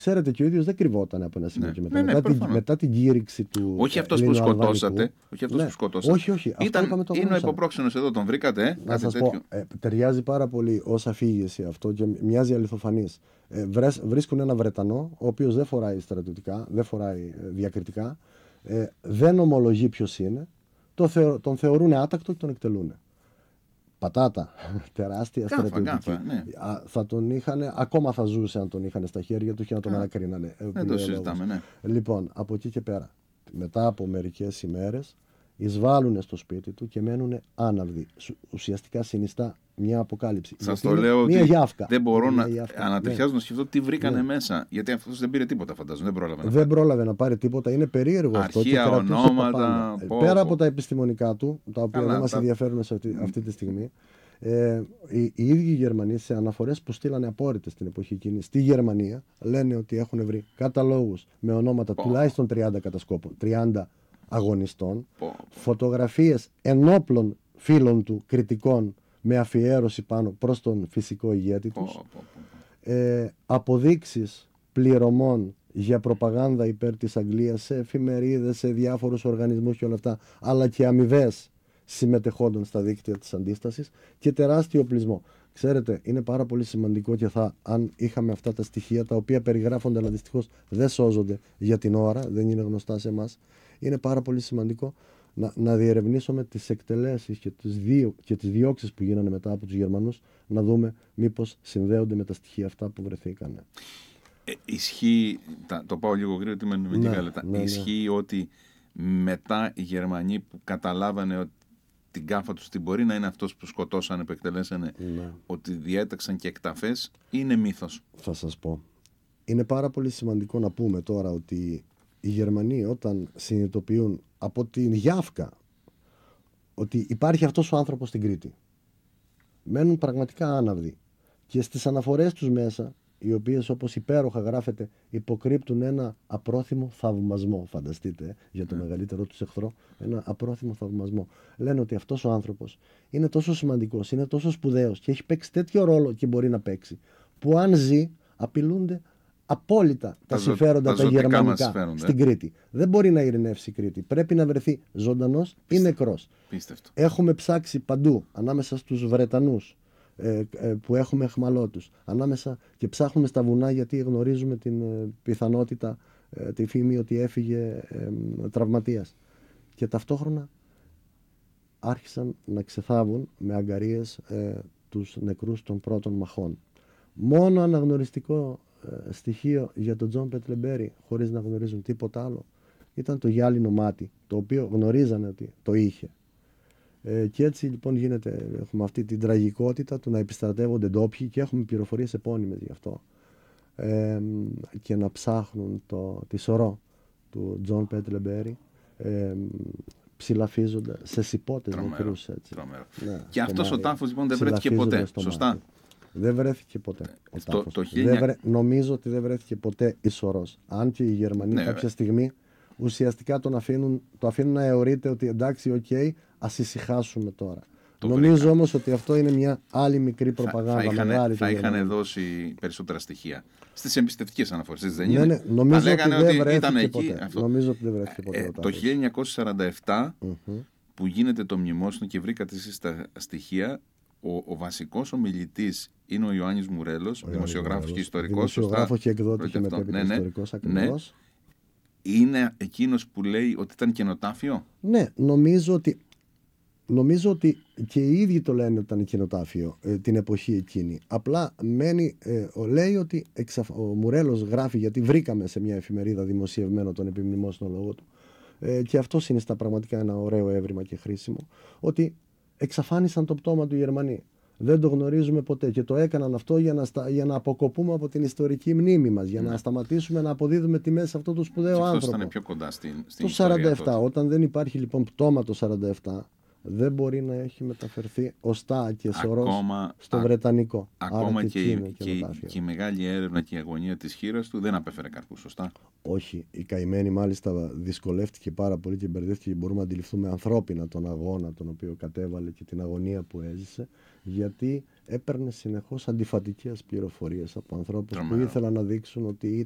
Ξέρετε, και ο ίδιος δεν κρυβόταν από ένα σημείο και μετά. Μετά την κήρυξη του. Όχι αυτός που σκοτώσατε. Όχι αυτός που σκοτώσατε. Όχι. Είναι ο υποπρόξενος εδώ, τον βρήκατε. Να σας πω, ταιριάζει πάρα πολύ ως αφήγηση αυτό και μοιάζει αληθοφανής. Βρίσκουν ένα Βρετανό, ο οποίος δεν φοράει στρατιωτικά, δεν φοράει διακριτικά, δεν ομολογεί ποιος είναι, τον θεωρούν άτακτο και τον εκτελούν. Πατάτα, τεράστια στρατιωτική. Ναι. Θα τον είχαν, ακόμα θα ζούσε αν τον είχαν στα χέρια του και να τον ανακρίνανε. Δεν το συζητάμε, ναι. Λοιπόν, από εκεί και πέρα, μετά από μερικές ημέρες, εισβάλλουν στο σπίτι του και μένουν άναυδοι. Ουσιαστικά συνιστά μια αποκάλυψη. Σας το λέω ότι γιάφκα. Δεν μπορώ να ανατριχιάζω να σκεφτώ τι βρήκανε μέσα. Γιατί αυτός δεν πήρε τίποτα, φαντάζομαι. Δεν πρόλαβε να πάρει τίποτα. Είναι περίεργο αυτό. Αρχεία ονόματα. Πέρα από τα επιστημονικά του, τα οποία δεν μας ενδιαφέρουν σε αυτή τη στιγμή, οι ίδιοι Γερμανοί, σε αναφορές που στείλανε απόρριτες στην εποχή εκείνη στη Γερμανία, λένε ότι έχουν βρει καταλόγους με ονόματα τουλάχιστον 30 κατασκόπων, 30 αγωνιστών, φωτογραφίες ενόπλων φίλων του, κριτικών, με αφιέρωση πάνω προς τον φυσικό ηγέτη τους, αποδείξεις πληρωμών για προπαγάνδα υπέρ της Αγγλίας σε εφημερίδες, σε διάφορους οργανισμούς και όλα αυτά, αλλά και αμοιβές συμμετεχόντων στα δίκτυα της αντίστασης και τεράστιο οπλισμό. Ξέρετε, είναι πάρα πολύ σημαντικό και αν είχαμε αυτά τα στοιχεία, τα οποία περιγράφονται αλλά δυστυχώς δεν σώζονται για την ώρα, δεν είναι γνωστά σε εμάς, είναι πάρα πολύ σημαντικό να διερευνήσουμε τις εκτελέσεις και τις διώξεις που γίνανε μετά από τους Γερμανούς, να δούμε μήπως συνδέονται με τα στοιχεία αυτά που βρεθήκανε. Ισχύει, το πάω λίγο γρήγορα, ότι μένουμε λίγα λεπτά. Ισχύει ότι μετά οι Γερμανοί που καταλάβανε ότι την κάφα τους την μπορεί να είναι αυτός που σκοτώσανε, που εκτελέσανε, ότι διέταξαν και εκταφές, είναι μύθος? Θα σας πω. Είναι πάρα πολύ σημαντικό να πούμε τώρα ότι οι Γερμανοί, όταν συνειδητοποιούν από την Γιάφκα ότι υπάρχει αυτός ο άνθρωπος στην Κρήτη, μένουν πραγματικά άναυδοι και στις αναφορές τους μέσα, οι οποίες, όπως υπέροχα γράφεται, υποκρύπτουν ένα απρόθυμο θαυμασμό. Φανταστείτε, για το μεγαλύτερο τους εχθρό, ένα απρόθυμο θαυμασμό. Λένε ότι αυτός ο άνθρωπος είναι τόσο σημαντικός, είναι τόσο σπουδαίος και έχει παίξει τέτοιο ρόλο και μπορεί να παίξει, που αν ζει απειλούνται απόλυτα τα συμφέροντα τα γερμανικά στην Κρήτη. Δεν μπορεί να ειρηνεύσει η Κρήτη. Πρέπει να βρεθεί ζωντανός ή νεκρός. Πίστευτο. Έχουμε ψάξει παντού, ανάμεσα στους Βρετανούς που έχουμε εχμαλώτους, ανάμεσα και ψάχνουμε στα βουνά, γιατί γνωρίζουμε την πιθανότητα, τη φήμη ότι έφυγε τραυματίας. Και ταυτόχρονα άρχισαν να ξεθάβουν με αγκαρίες τους νεκρούς των πρώτων μαχών. Μόνο αναγνωριστικό στοιχείο για τον Τζον Πετλεμπέρι, χωρίς να γνωρίζουν τίποτα άλλο, ήταν το γυάλινο μάτι, το οποίο γνωρίζανε ότι το είχε. Και έτσι λοιπόν έχουμε αυτή την τραγικότητα του να επιστρατεύονται ντόπιοι και έχουμε πληροφορίες επώνυμες γι' αυτό, και να ψάχνουν τη σωρό του Τζον Πετλεμπέρι, ψηλαφίζονται σε σιπότες νεκρούς. Ναι, και αυτός ο τάφος λοιπόν δεν βρέθηκε ποτέ, σωστά? Δεν βρέθηκε ποτέ. Νομίζω ότι δεν βρέθηκε ποτέ η σωρός. Αν και οι Γερμανοί κάποια στιγμή ουσιαστικά το αφήνουν να αιωρείται ότι εντάξει, ας ησυχάσουμε τώρα. Νομίζω όμως ότι αυτό είναι μια άλλη μικρή προπαγάνδα. Θα είχαν δώσει περισσότερα στοιχεία στις εμπιστευτικές αναφορές, δεν είναι? Ναι, νομίζω ότι δεν βρέθηκε ποτέ. Νομίζω ότι δεν βρέθηκε ποτέ. Το 1947 που γίνεται το μνημόσυνο και βρήκατε εσείς τα στοιχεία, ο βασικός ομιλητής είναι ο Ιωάννης Μουρέλος, δημοσιογράφος και ιστορικός. Δημοσιογράφος και εκδότης και μετέπειτα ιστορικός ακριβώς. Είναι εκείνος που λέει ότι ήταν κενοτάφιο. Ναι, νομίζω ότι και οι ίδιοι το λένε ότι ήταν κενοτάφιο την εποχή εκείνη. Απλά λέει ότι ο Μουρέλος γράφει, γιατί βρήκαμε σε μια εφημερίδα δημοσιευμένο τον επιμνημόσυνο λόγο του, και αυτό συνιστά πραγματικά ένα ωραίο έβριμα και χρήσιμο, ότι εξαφάνισαν το πτώμα του Γερμανοί. Δεν το γνωρίζουμε ποτέ και το έκαναν αυτό για να αποκοπούμε από την ιστορική μνήμη μας, για να σταματήσουμε να αποδίδουμε τιμές σε αυτό το σπουδαίο άνθρωπο. Αυτό ήταν πιο κοντά στην το 47. Όταν δεν υπάρχει λοιπόν πτώμα το 47, δεν μπορεί να έχει μεταφερθεί οστά και σωρός στο Βρετανικό. Ακόμα και η μεγάλη έρευνα και η αγωνία της χήρας του δεν απέφερε καρπούς, σωστά? Όχι. Η καημένη μάλιστα δυσκολεύτηκε πάρα πολύ και μπερδεύτηκε, και μπορούμε να αντιληφθούμε ανθρώπινα τον αγώνα τον οποίο κατέβαλε και την αγωνία που έζησε, γιατί έπαιρνε συνεχώς αντιφατικές πληροφορίες από ανθρώπους που ήθελαν να δείξουν ότι